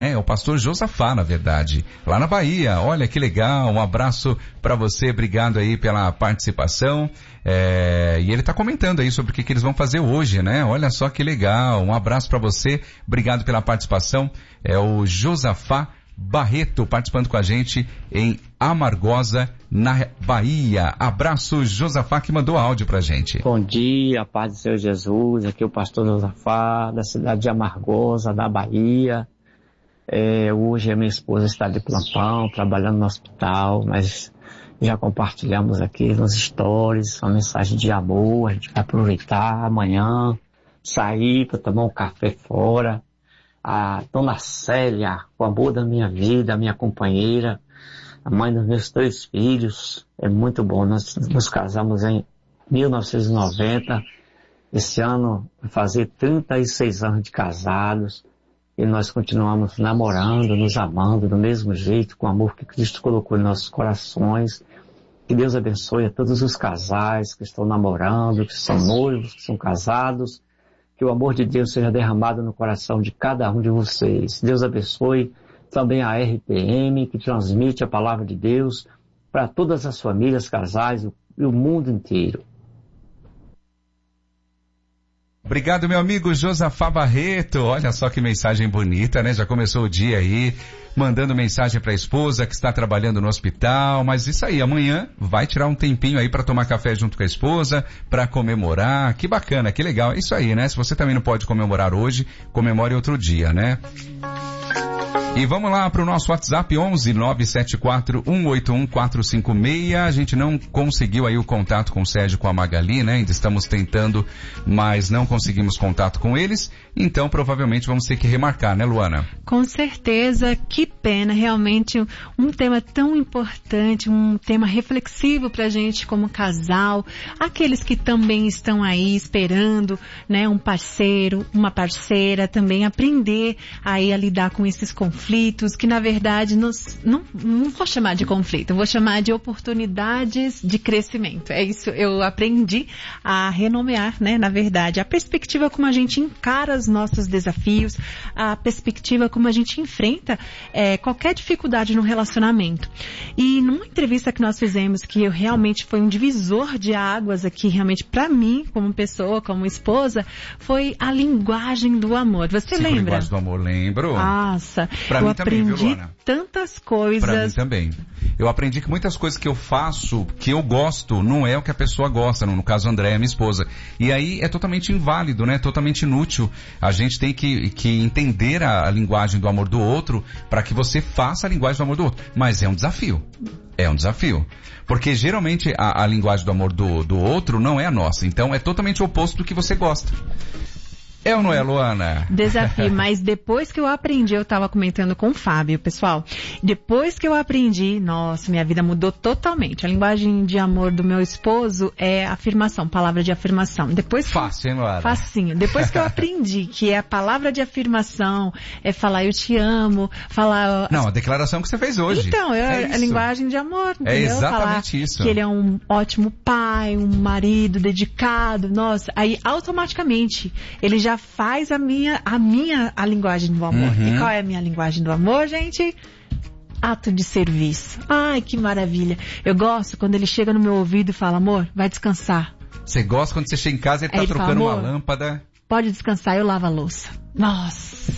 É o pastor Josafá, na verdade, lá na Bahia. Olha que legal, um abraço para você, obrigado aí pela participação. E ele tá comentando aí sobre o que eles vão fazer hoje, né? Olha só que legal, um abraço para você, obrigado pela participação. É o Josafá Barreto participando com a gente em Amargosa, na Bahia. Abraço, Josafá, que mandou áudio pra gente. Bom dia, paz do Senhor Jesus. Aqui é o pastor Josafá, da cidade de Amargosa, da Bahia. Hoje a minha esposa está de plantão, trabalhando no hospital, mas já compartilhamos aqui nos stories uma mensagem de amor. A gente vai aproveitar amanhã, sair para tomar um café fora. A dona Célia, o amor da minha vida, a minha companheira, a mãe dos meus 3 filhos. É muito bom. Nós nos casamos em 1990. Esse ano vai fazer 36 anos de casados. E nós continuamos namorando, nos amando do mesmo jeito, com o amor que Cristo colocou em nossos corações. Que Deus abençoe a todos os casais que estão namorando, que são noivos, que são casados. Que o amor de Deus seja derramado no coração de cada um de vocês. Deus abençoe também a RPM, que transmite a palavra de Deus para todas as famílias, casais e o mundo inteiro. Obrigado, meu amigo Josafá Barreto. Olha só que mensagem bonita, né? Já começou o dia aí, mandando mensagem para a esposa que está trabalhando no hospital. Mas isso aí, amanhã vai tirar um tempinho aí para tomar café junto com a esposa, para comemorar. Que bacana, que legal. É isso aí, né? Se você também não pode comemorar hoje, comemore outro dia, né? E vamos lá para o nosso WhatsApp 11 974 181 456. A gente não conseguiu aí o contato com o Sérgio, com a Magali, né? Ainda estamos tentando, mas não conseguimos contato com eles. Então provavelmente vamos ter que remarcar, né, Luana? Com certeza, que pena. Realmente um tema tão importante, um tema reflexivo pra gente como casal. Aqueles que também estão aí esperando, né, um parceiro, uma parceira, também aprender aí a lidar com esses conflitos, que na verdade não vou chamar de conflito, vou chamar de oportunidades de crescimento. É isso, eu aprendi a renomear, né, na verdade, a perspectiva como a gente encara os nossos desafios, a perspectiva como a gente enfrenta qualquer dificuldade no relacionamento. E numa entrevista que nós fizemos, que realmente foi um divisor de águas aqui, realmente para mim, como pessoa, como esposa, foi a linguagem do amor. Você lembra? A linguagem do amor, lembro. Nossa, pra mim também, viu, aprendi Luana? Tantas coisas. Pra mim também. Eu aprendi que muitas coisas que eu faço, que eu gosto, não é o que a pessoa gosta, no caso Andréia, minha esposa. E aí é totalmente inválido, né? Totalmente inútil. A gente tem que entender a linguagem do amor do outro para que você faça a linguagem do amor do outro. Mas é um desafio. É um desafio. Porque geralmente a linguagem do amor do outro não é a nossa. Então é totalmente o oposto do que você gosta. É ou não é, Luana? Desafio, mas depois que eu aprendi, eu estava comentando com o Fábio, pessoal, depois que eu aprendi, nossa, minha vida mudou totalmente. A linguagem de amor do meu esposo é afirmação, palavra de afirmação. Fácil, hein, Luana? Facinho. Depois que eu aprendi que é a palavra de afirmação, é falar eu te amo, falar... Não, a declaração que você fez hoje. Então, a linguagem de amor, entendeu? É exatamente falar isso. Que ele é um ótimo pai, um marido dedicado, nossa, aí automaticamente ele já faz a linguagem do amor. Uhum. E qual é a minha linguagem do amor, gente? Ato de serviço. Ai, que maravilha. Eu gosto quando ele chega no meu ouvido e fala, amor, vai descansar. Você gosta quando você chega em casa e ele tá trocando uma lâmpada? Pode descansar, eu lavo a louça. Nossa.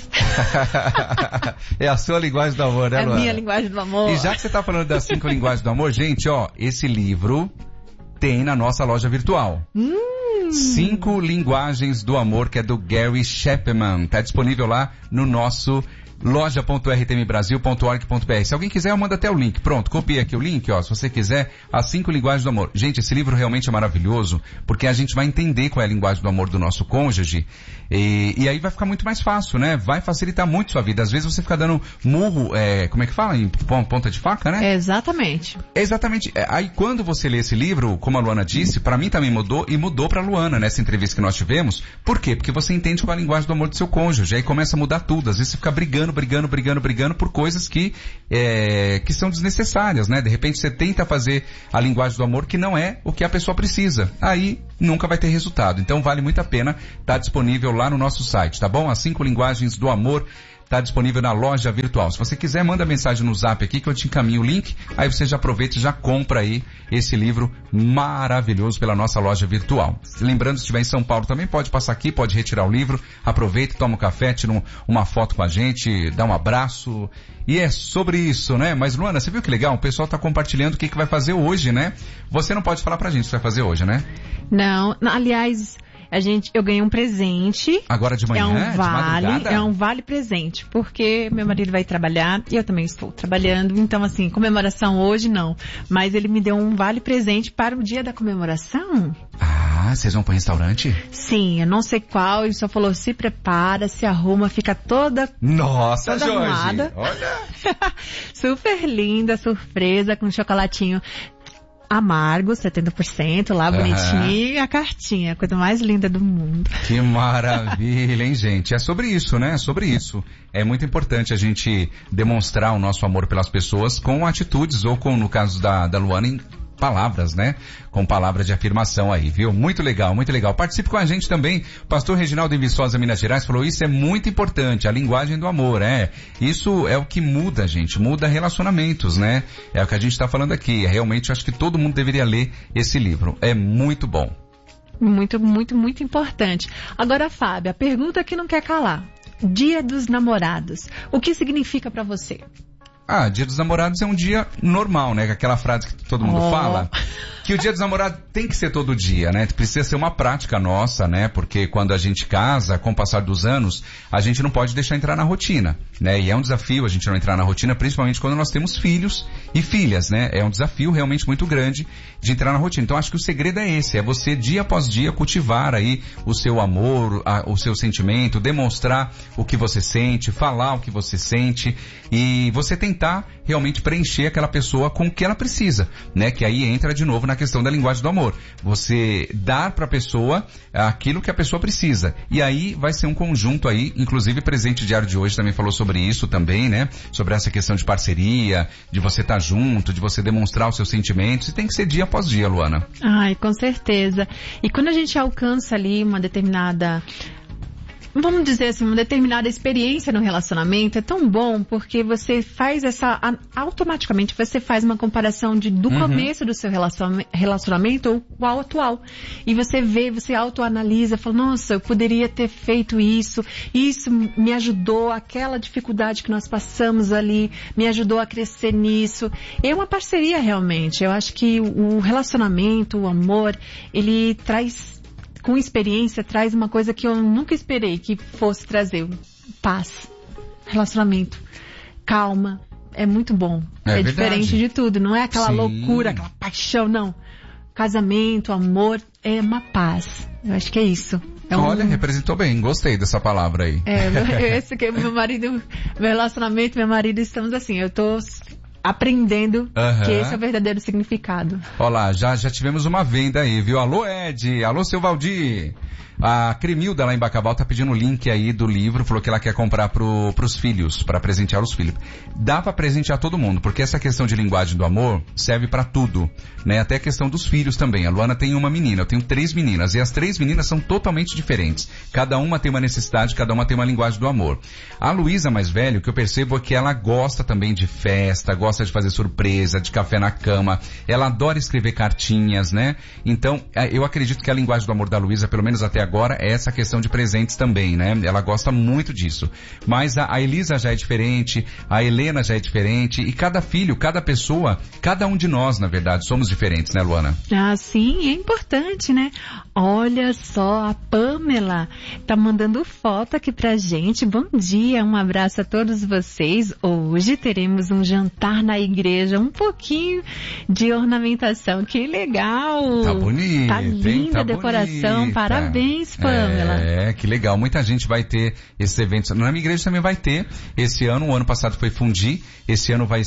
É a sua linguagem do amor, né, Luana? É a minha linguagem do amor. E já que você tá falando das 5 linguagens do amor, gente, ó, esse livro tem na nossa loja virtual. 5 linguagens do amor, que é do Gary Chapman. Tá disponível lá no nosso loja.rtmbrasil.org.br. Se alguém quiser, eu mando até o link. Pronto, copia aqui o link, ó, se você quiser, as 5 linguagens do amor. Gente, esse livro realmente é maravilhoso, porque a gente vai entender qual é a linguagem do amor do nosso cônjuge, e aí vai ficar muito mais fácil, né? Vai facilitar muito sua vida. Às vezes você fica dando murro, como é que fala? Em ponta de faca, né? Exatamente. Exatamente. Aí quando você lê esse livro, como a Luana disse, pra mim também mudou, e mudou pra Luana nessa entrevista que nós tivemos. Por quê? Porque você entende qual é a linguagem do amor do seu cônjuge, aí começa a mudar tudo. Às vezes você fica brigando por coisas que são desnecessárias, né? De repente você tenta fazer a linguagem do amor que não é o que a pessoa precisa. Aí nunca vai ter resultado. Então vale muito a pena. Tá disponível lá no nosso site, tá bom? As 5 linguagens do amor está disponível na loja virtual. Se você quiser, manda mensagem no zap aqui que eu te encaminho o link, aí você já aproveita e já compra aí esse livro maravilhoso pela nossa loja virtual. Lembrando, se estiver em São Paulo também, pode passar aqui, pode retirar o livro, aproveita, toma um café, tira uma foto com a gente, dá um abraço. E é sobre isso, né? Mas, Luana, você viu que legal? O pessoal tá compartilhando o que vai fazer hoje, né? Você não pode falar pra gente o que vai fazer hoje, né? Não, aliás, eu ganhei um presente. Agora de manhã? É um vale presente, porque meu marido vai trabalhar e eu também estou trabalhando, então assim, comemoração hoje não, mas ele me deu um vale presente para o dia da comemoração. Ah, vocês vão para o restaurante? Sim, eu não sei qual, ele só falou, se prepara, se arruma, fica toda... Nossa, toda Jorge, arrumada. Olha! Super linda, surpresa, com chocolatinho amargo, 70%, lá bonitinho, e a cartinha, a coisa mais linda do mundo. Que maravilha, hein, gente? É sobre isso, né? É sobre isso. É muito importante a gente demonstrar o nosso amor pelas pessoas com atitudes, ou com, no caso da Luana, em palavras, né? Com palavras de afirmação aí, viu? Muito legal, muito legal. Participe com a gente também. O pastor Reginaldo em Viçosa, Minas Gerais, falou, isso é muito importante, a linguagem do amor, Isso é o que muda, gente. Muda relacionamentos, né? É o que a gente está falando aqui. Realmente, eu acho que todo mundo deveria ler esse livro. É muito bom. Muito, muito, muito importante. Agora, Fábio, a pergunta que não quer calar. Dia dos Namorados. O que significa para você? Ah, Dia dos Namorados é um dia normal, né? Aquela frase que todo mundo fala. Que o Dia dos Namorados tem que ser todo dia, né? Precisa ser uma prática nossa, né? Porque quando a gente casa, com o passar dos anos, a gente não pode deixar entrar na rotina, né? E é um desafio a gente não entrar na rotina, principalmente quando nós temos filhos e filhas, né? É um desafio realmente muito grande de entrar na rotina. Então acho que o segredo é esse, é você dia após dia cultivar aí o seu amor, o seu sentimento, demonstrar o que você sente, falar o que você sente e você tentar realmente preencher aquela pessoa com o que ela precisa, né? Que aí entra de novo na questão da linguagem do amor. Você dar para a pessoa aquilo que a pessoa precisa. E aí vai ser um conjunto aí, inclusive o Presente Diário de hoje também falou sobre isso também, né? Sobre essa questão de parceria, de você estar junto, de você demonstrar os seus sentimentos. E tem que ser dia após dia, Luana. Ai, com certeza. E quando a gente alcança ali uma determinada... Vamos dizer assim, uma determinada experiência no relacionamento é tão bom porque você faz automaticamente você faz uma comparação do começo do seu relacionamento ou ao atual. E você vê, você autoanalisa, fala, nossa, eu poderia ter feito isso me ajudou, aquela dificuldade que nós passamos ali, me ajudou a crescer nisso. É uma parceria realmente. Eu acho que o relacionamento, o amor, ele traz... com experiência, traz uma coisa que eu nunca esperei que fosse trazer. Paz, relacionamento, calma, é muito bom. É diferente de tudo, não é aquela loucura, aquela paixão, não. Casamento, amor, é uma paz. Eu acho que é isso. Olha, representou bem, gostei dessa palavra aí. Esse que é meu marido, meu relacionamento, meu marido, estamos assim, eu tô... aprendendo que esse é o verdadeiro significado. Olá, já tivemos uma venda aí, viu? Alô, Ed! Alô, seu Valdir! A Cremilda lá em Bacabal tá pedindo o link aí do livro, falou que ela quer comprar pros filhos, para presentear os filhos. Dá para presentear todo mundo, porque essa questão de linguagem do amor serve para tudo, né? Até a questão dos filhos também. A Luana tem uma menina, eu tenho 3 meninas, e as 3 meninas são totalmente diferentes. Cada uma tem uma necessidade, cada uma tem uma linguagem do amor. A Luísa mais velha, o que eu percebo é que ela gosta também de festa, gosta de fazer surpresa, de café na cama, ela adora escrever cartinhas, né? Então, eu acredito que a linguagem do amor da Luísa, pelo menos até agora, é essa questão de presentes também, né? Ela gosta muito disso. Mas a Elisa já é diferente, a Helena já é diferente, e cada filho, cada pessoa, cada um de nós, na verdade, somos diferentes, né, Luana? Ah, sim, é importante, né? Olha só, a Pamela tá mandando foto aqui pra gente. Bom dia, um abraço a todos vocês. Hoje teremos um jantar na igreja, um pouquinho de ornamentação. Que legal! Tá bonito, tá linda a decoração. Bonita. Parabéns, Pamela. Que legal. Muita gente vai ter esses eventos. Na minha igreja também vai ter. Esse ano, o ano passado foi fundi. Esse ano vai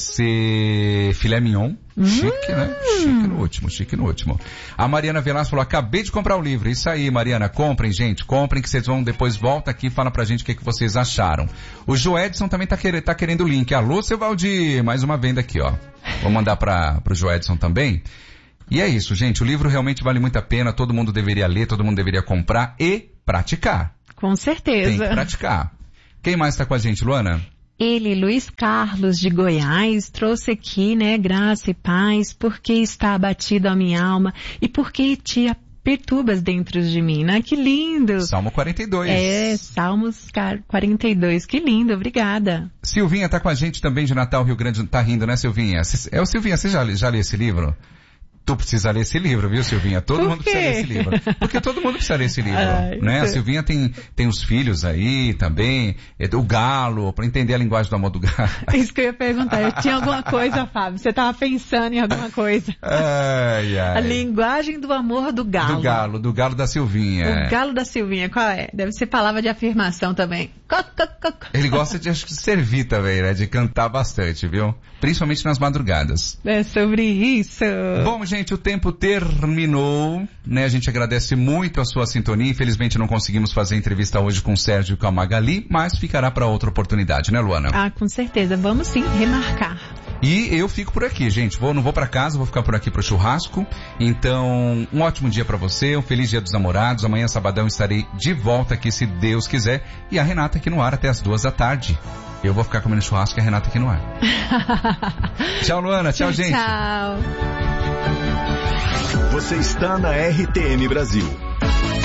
ser filé mignon. Chique, né? Chique no último. A Mariana Velasco falou, acabei de comprar o livro. Isso aí, Mariana, comprem, gente. Comprem que vocês vão, depois volta aqui e fala pra gente o que vocês acharam. O Joedson também tá querendo o link. Alô, seu Valdir. Mais uma venda aqui, ó. Vou mandar pro Joedson também. E é isso, gente. O livro realmente vale muito a pena. Todo mundo deveria ler, todo mundo deveria comprar e praticar. Com certeza. Tem que praticar. Quem mais está com a gente, Luana? Ele, Luiz Carlos de Goiás, trouxe aqui, né, graça e paz, porque está abatido a minha alma e porque te perturbas dentro de mim, né? Que lindo! Salmo 42. Salmos 42. Que lindo, obrigada. Silvinha tá com a gente também de Natal, Rio Grande. Tá rindo, né, Silvinha? Silvinha, você já lê esse livro? Tu precisa ler esse livro, viu, Silvinha? Todo mundo precisa ler esse livro. Porque todo mundo precisa ler esse livro, né? A Silvinha tem os filhos aí também, o galo, para entender a linguagem do amor do galo. Isso que eu ia perguntar. Eu tinha alguma coisa, Fábio. Você tava pensando em alguma coisa. Ai. A linguagem do amor do galo. Do galo da Silvinha. O galo da Silvinha, qual é? Deve ser palavra de afirmação também. Ele gosta de servir também, né? De cantar bastante, viu? Principalmente nas madrugadas. É sobre isso. Bom, gente, o tempo terminou, né? A gente agradece muito a sua sintonia. Infelizmente não conseguimos fazer entrevista hoje com o Sérgio e com a Magali, mas ficará para outra oportunidade, né, Luana? Ah, com certeza. Vamos sim remarcar. E eu fico por aqui, gente. Não vou para casa, vou ficar por aqui pro churrasco. Então, um ótimo dia para você, um feliz Dia dos Namorados. Amanhã, sabadão, estarei de volta aqui, se Deus quiser. E a Renata aqui no ar até as 14h. Eu vou ficar comendo churrasco e a Renata aqui no ar. Tchau, Luana. Tchau, gente. Tchau. Você está na RTM Brasil.